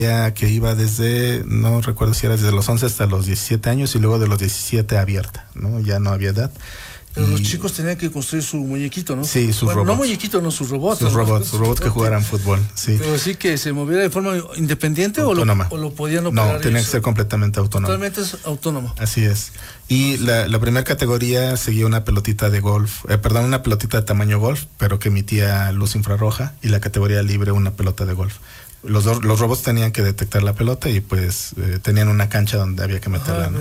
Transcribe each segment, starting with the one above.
que iba desde, no recuerdo si era desde los 11 hasta los 17 años y luego de los 17 abierta, ¿no? Ya no había edad. Pero los chicos tenían que construir su muñequito, ¿no? Sí, sus robots. No muñequito, no, sus robots. Sus robots que jugaran fútbol, sí. Pero sí que se moviera de forma independiente autónoma. o lo podían operar. No, tenía que ser completamente autónomo. Totalmente autónomo. Así es. Y la primera categoría seguía una pelotita de golf, una pelotita de tamaño golf, pero que emitía luz infrarroja, y la categoría libre una pelota de golf. Los robots tenían que detectar la pelota y pues tenían una cancha donde había que meterla, ¿no?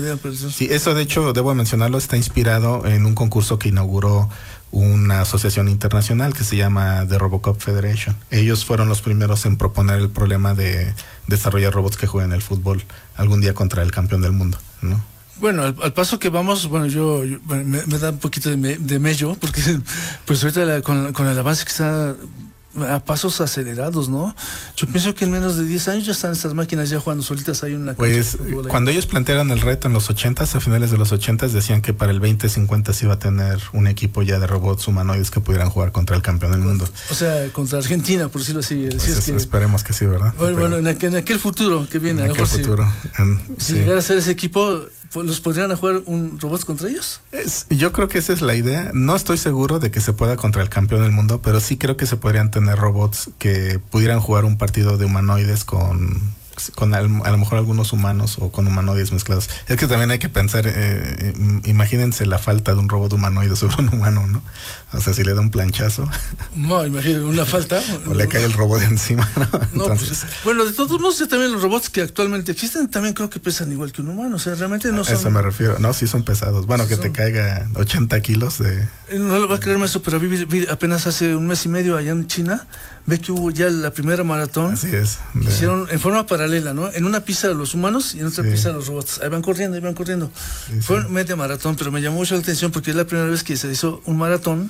Sí, eso de hecho, debo mencionarlo, está inspirado en un concurso que inauguró una asociación internacional que se llama The Robocop Federation. Ellos fueron los primeros en proponer el problema de desarrollar robots que jueguen el fútbol algún día contra el campeón del mundo, ¿no? Bueno, al paso que vamos, bueno, yo me da un poquito de mello, porque pues ahorita con el avance que está a pasos acelerados, ¿no? Yo pienso que en menos de 10 años ya están estas máquinas ya jugando solitas ahí en la cancha. Pues cuando ellos plantearon el reto en los 80s, a finales de los 80s, decían que para el 2050 se iba a tener un equipo ya de robots humanoides que pudieran jugar contra el campeón del mundo. O sea, contra Argentina, por decirlo así. Pues esperemos que sí, ¿verdad? Bueno, en aquel futuro que viene. En aquel futuro. Si llegara a ser ese equipo, ¿los podrían jugar robots contra ellos? Yo creo que esa es la idea. No estoy seguro de que se pueda contra el campeón del mundo, pero sí creo que se podrían tener robots que pudieran jugar un partido de humanoides con a lo mejor algunos humanos o con humanoides mezclados. Es que también hay que pensar, imagínense la falta de un robot humanoide sobre un humano, ¿no? O sea, si le da un planchazo. No, imagínense una falta. O le cae el robot encima, ¿no? Entonces, pues, bueno, de todos modos, también los robots que actualmente existen también creo que pesan igual que un humano. O sea, realmente no son... A eso me refiero. No, sí son pesados. Bueno, que te caiga 80 kilos de... No lo va a creer eso, pero vi apenas hace un mes y medio allá en China, ve que hubo ya la primera maratón. Así es. Hicieron en forma paralela, ¿no? En una pista de los humanos y en otra pista de los robots. Ahí van corriendo. Sí, fue media maratón, pero me llamó mucho la atención porque es la primera vez que se hizo un maratón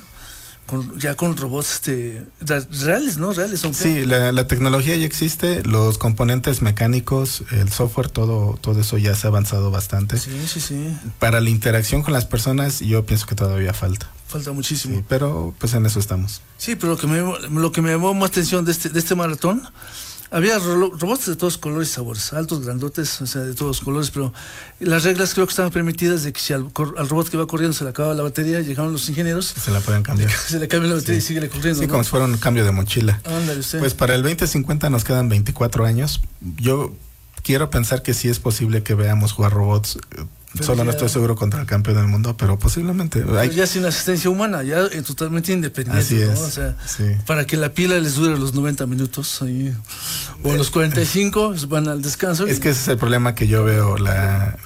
con robots reales, ¿no? Reales son. Sí, la tecnología ya existe, los componentes mecánicos, el software, todo eso ya se ha avanzado bastante. Sí. Para la interacción con las personas, yo pienso que todavía falta. Falta muchísimo. Sí, pero pues en eso estamos. Sí, pero lo que me llamó más atención de este maratón, había robots de todos colores y sabores, altos, grandotes, o sea, de todos colores, pero las reglas creo que estaban permitidas de que si al robot que va corriendo se le acaba la batería, llegaron los ingenieros. Se la pueden cambiar. Se le cambia la batería y sigue corriendo. Sí, ¿no? Como si fuera un cambio de mochila. Ándale usted. Pues para el 2050 nos quedan 24 años. Yo quiero pensar que sí es posible que veamos jugar robots. Solo no estoy seguro contra el campeón del mundo, pero posiblemente. Pero ya sin asistencia humana, ya totalmente independiente. Así es, ¿no? O sea, para que la pila les dure los 90 minutos ahí, o los 45 van al descanso. Es que ese es el problema que yo veo, la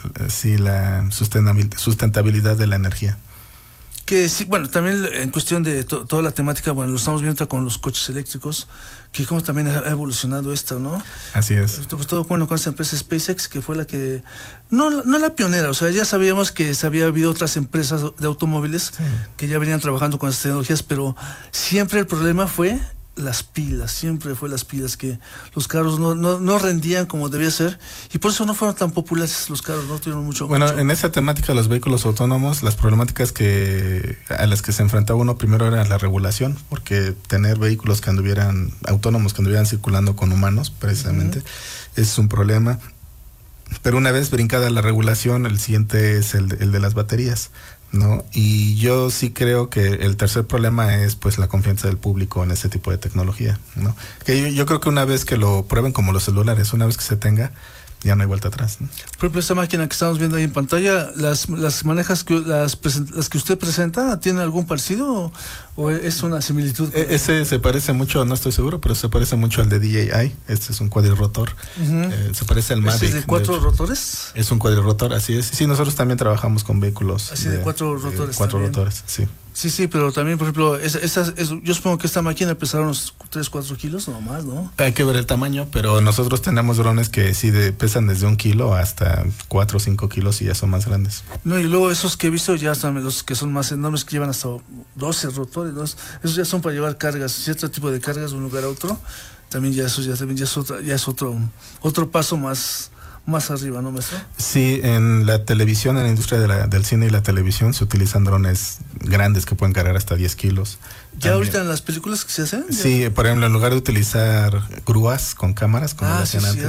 sustentabilidad de la energía. Que sí, bueno, también en cuestión de toda la temática, bueno, lo estamos viendo con los coches eléctricos, que como también ha evolucionado esto, ¿no? Así es. Pues todo bueno con esta empresa SpaceX, que fue la que, no la pionera, o sea, ya sabíamos que había habido otras empresas de automóviles que ya venían trabajando con estas tecnologías, pero siempre el problema fue las pilas, que los carros no rendían como debía ser, y por eso no fueron tan populares los carros, no tuvieron mucho. En esa temática de los vehículos autónomos, las problemáticas a las que se enfrentaba uno primero era la regulación, porque tener vehículos que anduvieran autónomos, que anduvieran circulando con humanos, precisamente, es un problema. Pero una vez brincada la regulación, el siguiente es el de las baterías, ¿no? Y yo sí creo que el tercer problema es pues la confianza del público en este tipo de tecnología, ¿no? Que yo creo que una vez que lo prueben como los celulares, una vez que se tenga, ya no hay vuelta atrás, ¿no? Por ejemplo, esta máquina que estamos viendo ahí en pantalla, las manejas las que usted presenta, ¿tiene algún parecido o es una similitud? Ese se parece mucho, no estoy seguro, pero se parece mucho al de DJI. Este es un cuadrirrotor. Se parece al Mavic. ¿Es de 4 rotores? Es un cuadrirrotor, así es. Sí, nosotros también trabajamos con vehículos. Así de 4 rotores. 4 rotores, sí. Sí, pero también, por ejemplo, yo supongo que esta máquina pesará unos 3-4 kilos o más, ¿no? Hay que ver el tamaño, pero nosotros tenemos drones que sí pesan desde 1 kilo hasta 4 o 5 kilos y ya son más grandes. No, y luego esos que he visto ya están los que son más enormes, que llevan hasta 12 rotores, ¿no? Esos ya son para llevar cargas, cierto tipo de cargas de un lugar a otro. También ya es otro paso más más arriba, ¿no, maestro? Sí, en la televisión, en la industria del cine y la televisión se utilizan drones grandes que pueden cargar hasta 10 kilos. ¿Ya ahorita en las películas que se hacen? Sí, por ejemplo, en lugar de utilizar grúas con cámaras, como lo hacían antes,